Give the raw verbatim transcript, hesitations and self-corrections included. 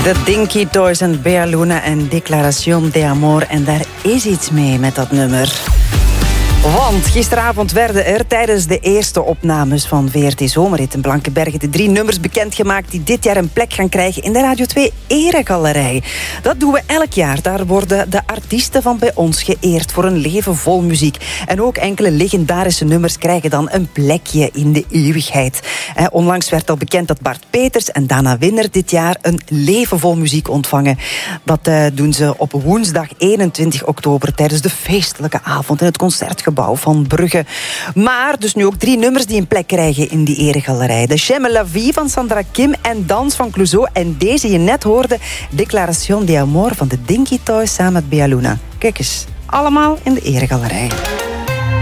De Dinky Toys en Bea Luna en Declaración de Amor. En daar is iets mee met dat nummer. Want gisteravond werden er tijdens de eerste opnames van V R T Zomerhit in Blankenberge de drie nummers bekendgemaakt die dit jaar een plek gaan krijgen in de Radio twee Eregalerij. Dat doen we elk jaar. Daar worden de artiesten van bij ons geëerd voor een leven vol muziek. En ook enkele legendarische nummers krijgen dan een plekje in de eeuwigheid. Eh, onlangs werd al bekend dat Bart Peters en Dana Winner dit jaar een leven vol muziek ontvangen. Dat eh, doen ze op woensdag eenentwintig oktober tijdens de feestelijke avond in het Concertgebouw van Brugge. Maar dus nu ook drie nummers die een plek krijgen in die eregalerij. De J'aime la vie van Sandra Kim en Dans van Clouseau. En deze je net hoorde, Declaración de Amor van de Dinky Toys samen met Bea Luna. Kijk eens, allemaal in de eregalerij.